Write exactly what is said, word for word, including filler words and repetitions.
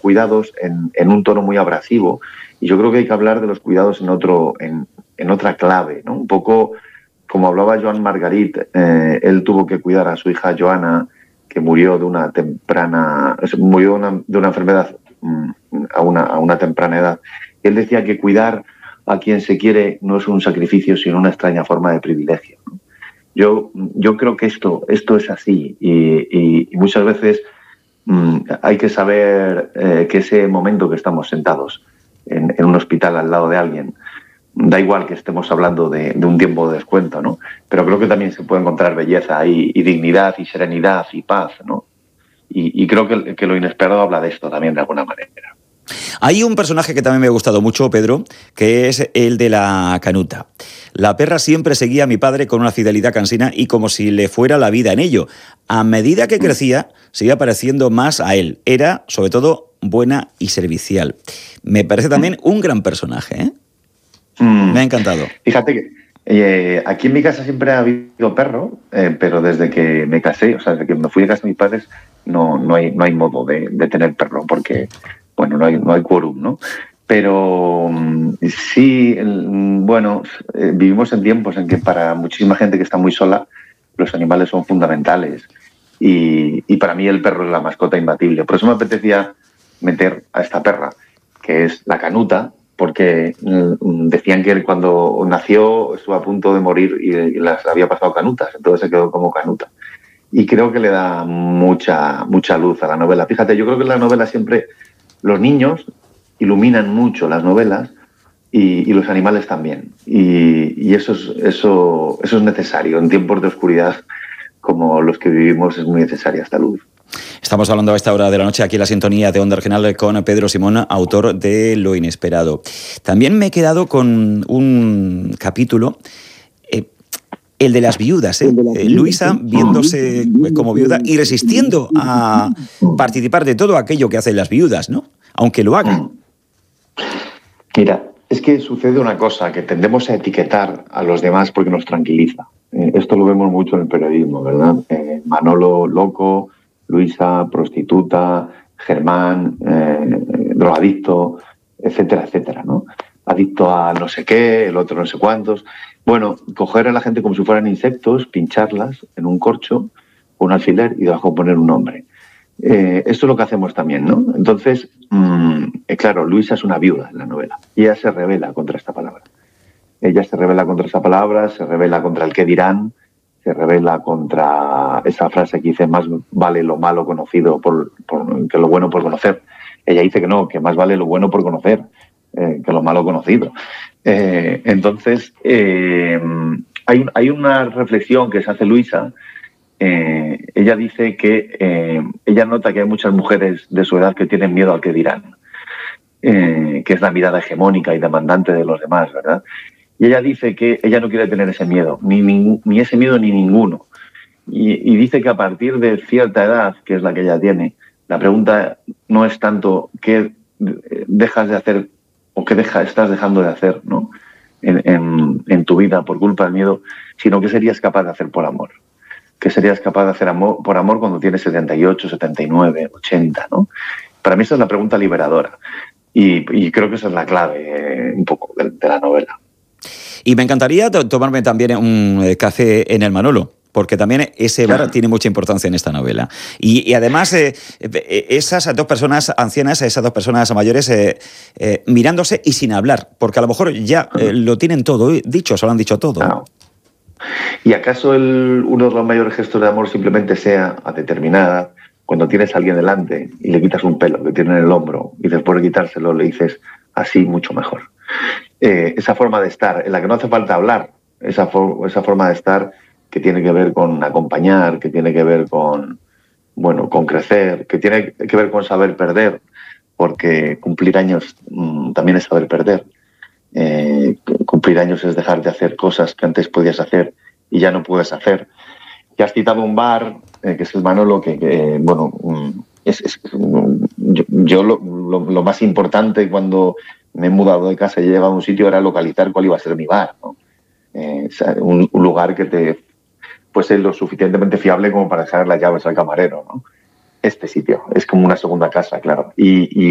cuidados en, en un tono muy abrasivo, y yo creo que hay que hablar de los cuidados en, otro, en, en otra clave, ¿no? Un poco como hablaba Joan Margarit, eh, él tuvo que cuidar a su hija Joana, que murió de una temprana, murió de una, de una enfermedad mm, a, una, a una temprana edad. Él decía que cuidar a quien se quiere no es un sacrificio, sino una extraña forma de privilegio, ¿no? Yo, yo creo que esto, esto es así, y, y, y muchas veces mmm, hay que saber eh, que ese momento que estamos sentados en, en un hospital al lado de alguien, da igual que estemos hablando de, de un tiempo de descuento, ¿no? Pero creo que también se puede encontrar belleza y, y dignidad y serenidad y paz, ¿no? Y, y creo que, que lo inesperado habla de esto también de alguna manera. Hay un personaje que también me ha gustado mucho, Pedro, que es el de la Canuta. La perra siempre seguía a mi padre con una fidelidad cansina y como si le fuera la vida en ello. A medida que crecía, se iba pareciendo más a él. Era, sobre todo, buena y servicial. Me parece también un gran personaje, ¿eh? Mm. Me ha encantado. Fíjate que eh, aquí en mi casa siempre ha habido perro, eh, pero desde que me casé, o sea, desde que me fui de casa de mis padres, no, no, hay, no hay modo de, de tener perro, porque, bueno, no hay, no hay quórum, ¿no? Pero sí, el, bueno, eh, vivimos en tiempos en que para muchísima gente que está muy sola, los animales son fundamentales. Y, y para mí el perro es la mascota imbatible. Por eso me apetecía meter a esta perra, que es la Canuta, porque mm, decían que él cuando nació estuvo a punto de morir y, y las había pasado canutas, entonces se quedó como Canuta. Y creo que le da mucha, mucha luz a la novela. Fíjate, yo creo que en la novela siempre los niños iluminan mucho las novelas y, y los animales también. Y, y eso, es, eso, eso es necesario. En tiempos de oscuridad como los que vivimos es muy necesaria esta luz. Estamos hablando a esta hora de la noche aquí en la sintonía de Onda Regional con Pedro Simón, autor de Lo Inesperado. También me he quedado con un capítulo, eh, el de las viudas. ¿eh? Eh, Luisa viéndose como viuda y resistiendo a participar de todo aquello que hacen las viudas, ¿no? Aunque lo hagan. Mira, es que sucede una cosa, que tendemos a etiquetar a los demás porque nos tranquiliza. Eh, esto lo vemos mucho en el periodismo, ¿verdad? Eh, Manolo loco, Luisa prostituta, Germán eh, drogadicto, etcétera, etcétera, ¿no? Adicto a no sé qué, el otro no sé cuántos. Bueno, coger a la gente como si fueran insectos, pincharlas en un corcho, un alfiler y debajo poner un nombre. Eh, esto es lo que hacemos también, ¿no? Entonces, mmm, eh, claro, Luisa es una viuda en la novela y ella se rebela contra esta palabra. Ella se rebela contra esa palabra, se rebela contra el qué dirán, se rebela contra esa frase que dice más vale lo malo conocido por, por, que lo bueno por conocer. Ella dice que no, que más vale lo bueno por conocer eh, que lo malo conocido. Eh, entonces, eh, hay, hay una reflexión que se hace Luisa. Eh, ella dice que eh, ella nota que hay muchas mujeres de su edad que tienen miedo al que dirán, eh, que es la mirada hegemónica y demandante de los demás, ¿verdad? Y ella dice que ella no quiere tener ese miedo, ni, ni, ni ese miedo ni ninguno. Y, y dice que a partir de cierta edad, que es la que ella tiene, la pregunta no es tanto qué dejas de hacer o qué deja, estás dejando de hacer, ¿no? en, en, en tu vida por culpa del miedo, sino qué serías capaz de hacer por amor. ¿Qué serías capaz de hacer amor, por amor cuando tienes setenta y ocho, setenta y nueve, ochenta, ¿no? Para mí esa es la pregunta liberadora. Y, y creo que esa es la clave eh, un poco de, de la novela. Y me encantaría to- tomarme también un eh, café en el Manolo, porque también ese bar tiene mucha importancia en esta novela. Y, y además, eh, esas dos personas ancianas, esas dos personas mayores, eh, eh, mirándose y sin hablar, porque a lo mejor ya eh, lo tienen todo dicho, se lo han dicho todo. Claro. ¿Y acaso el, uno de los mayores gestos de amor simplemente sea a determinada, cuando tienes a alguien delante y le quitas un pelo que tiene en el hombro y después de quitárselo le dices así mucho mejor? Eh, esa forma de estar, en la que no hace falta hablar, esa, for, esa forma de estar que tiene que ver con acompañar, que tiene que ver con, bueno, con crecer, que tiene que ver con saber perder, porque cumplir años mmm, también es saber perder. Eh, cumplir años es dejar de hacer cosas que antes podías hacer y ya no puedes hacer. Ya has citado un bar, eh, que es el Manolo, que, que bueno, es, es, yo, yo lo, lo, lo más importante cuando me he mudado de casa y he llegado a un sitio era localizar cuál iba a ser mi bar, ¿no? Eh, o sea, un, un lugar que te fuese lo suficientemente fiable como para dejar las llaves al camarero, ¿no? Este sitio es como una segunda casa, claro. Y, y